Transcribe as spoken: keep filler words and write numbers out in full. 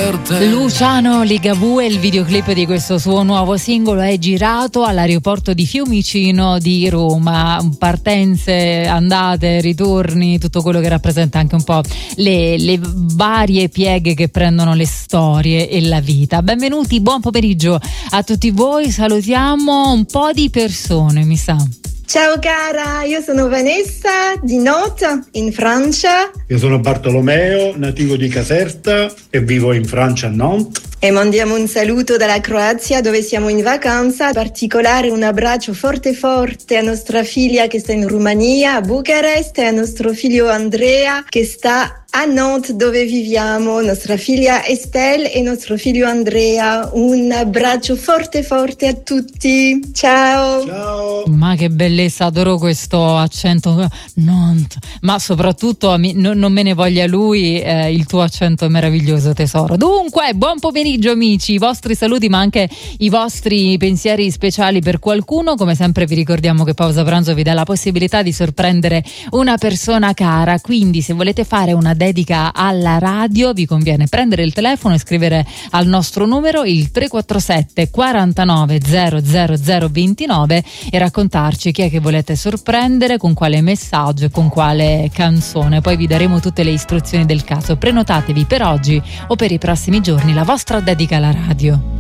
per te. Luciano Ligabue, il videoclip di questo suo nuovo singolo è girato all'aeroporto di Fiumicino di Roma. Partenze, andate, ritorni, tutto quello che rappresenta anche un po' le, le varie pieghe che prendono le storie e la vita. Benvenuti, buon pomeriggio a tutti voi. Salutiamo un po' di persone, mi sa. Ciao cara, io sono Vanessa di Nantes, in Francia. Io sono Bartolomeo, nativo di Caserta e vivo in Francia a Nantes. E mandiamo un saluto dalla Croazia dove siamo in vacanza, in particolare un abbraccio forte forte a nostra figlia che sta in Romania, a Bucarest, e a nostro figlio Andrea che sta a Nantes dove viviamo, nostra figlia Estelle e nostro figlio Andrea. Un abbraccio forte forte a tutti. Ciao. Ciao. Ma che bellezza, adoro questo accento Nantes, ma soprattutto non, non me ne voglia lui, eh, il tuo accento è meraviglioso tesoro. Dunque, buon pomeriggio amici, i vostri saluti ma anche i vostri pensieri speciali per qualcuno. Come sempre vi ricordiamo che Pausa Pranzo vi dà la possibilità di sorprendere una persona cara, quindi se volete fare una dedica alla radio vi conviene prendere il telefono e scrivere al nostro numero il tre quattro sette quarantanove zero zero zero ventinove e raccontarci chi è che volete sorprendere, con quale messaggio e con quale canzone. Poi vi daremo tutte le istruzioni del caso. Prenotatevi per oggi o per i prossimi giorni la vostra dedica alla radio.